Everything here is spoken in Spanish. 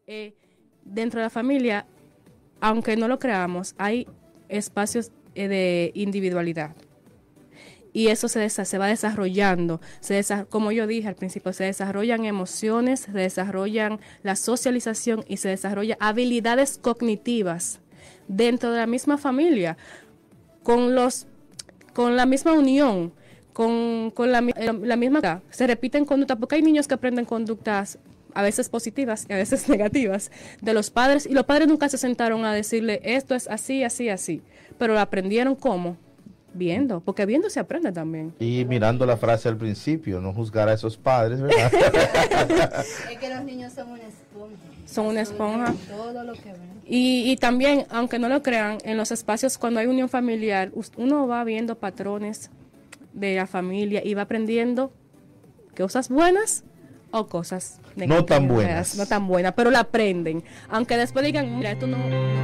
Dentro de la familia, aunque no lo creamos, hay espacios de individualidad. Y eso se va desarrollando, como yo dije al principio, se desarrollan emociones, se desarrollan la socialización y se desarrollan habilidades cognitivas dentro de la misma familia, con la misma unión, con la misma, se repiten conductas, porque hay niños que aprenden conductas a veces positivas y a veces negativas de los padres, y los padres nunca se sentaron a decirle esto es así, así, así, pero lo aprendieron ¿cómo? Viendo, porque viendo se aprende también. Y mirando la frase al principio, no juzgar a esos padres, ¿verdad? Es que los niños son una esponja. Son una esponja. Todo lo que ven. Y también, aunque no lo crean, en los espacios cuando hay unión familiar, uno va viendo patrones de la familia y va aprendiendo cosas buenas o cosas negativas. No tan buenas. No tan buenas, pero la aprenden. Aunque después digan, mira, esto no